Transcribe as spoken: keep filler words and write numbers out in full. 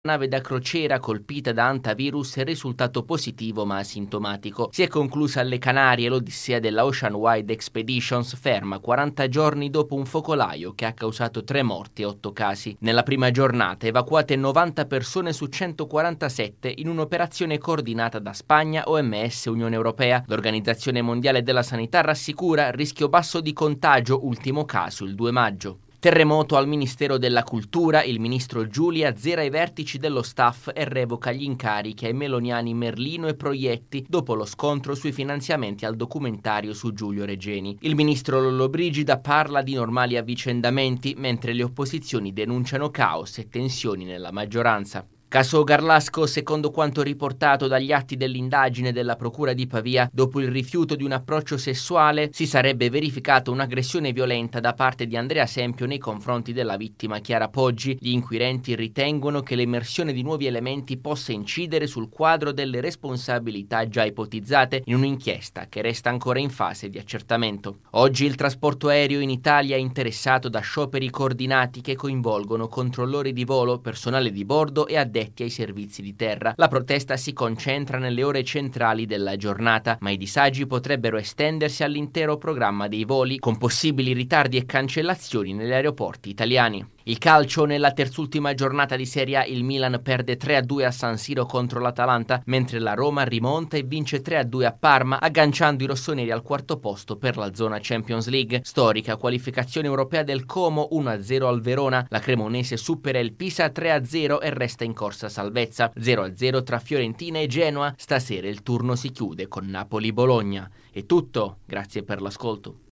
nave da crociera colpita da hantavirus è risultato positivo ma asintomatico. Si è conclusa alle Canarie l'odissea della Ocean Wide Expeditions, ferma quaranta giorni dopo un focolaio che ha causato tre morti e otto casi. Nella prima giornata evacuate novanta persone su centoquarantasette in un'operazione coordinata da Spagna, O M S e Unione Europea. L'Organizzazione Mondiale della Sanità rassicura rischio basso di contagio, ultimo caso il due maggio. Terremoto al Ministero della Cultura, il ministro Giulia azzera i vertici dello staff e revoca gli incarichi ai meloniani Merlino e Proietti dopo lo scontro sui finanziamenti al documentario su Giulio Regeni. Il ministro Lollobrigida parla di normali avvicendamenti, mentre le opposizioni denunciano caos e tensioni nella maggioranza. Caso Garlasco, secondo quanto riportato dagli atti dell'indagine della Procura di Pavia, dopo il rifiuto di un approccio sessuale si sarebbe verificata un'aggressione violenta da parte di Andrea Sempio nei confronti della vittima Chiara Poggi. Gli inquirenti ritengono che l'emersione di nuovi elementi possa incidere sul quadro delle responsabilità già ipotizzate in un'inchiesta che resta ancora in fase di accertamento. Oggi il trasporto aereo in Italia è interessato da scioperi coordinati che coinvolgono controllori di volo, personale di bordo e addetti ai servizi di terra. La protesta si concentra nelle ore centrali della giornata, ma i disagi potrebbero estendersi all'intero programma dei voli, con possibili ritardi e cancellazioni negli aeroporti italiani. Il calcio, nella terzultima giornata di Serie A il Milan perde tre a due a San Siro contro l'Atalanta, mentre la Roma rimonta e vince tre a due a Parma, agganciando i rossoneri al quarto posto per la zona Champions League. Storica qualificazione europea del Como, uno a zero al Verona, la cremonese supera il Pisa tre a zero e resta in corsa salvezza. zero a zero tra Fiorentina e Genoa, stasera il turno si chiude con Napoli-Bologna. È tutto, grazie per l'ascolto.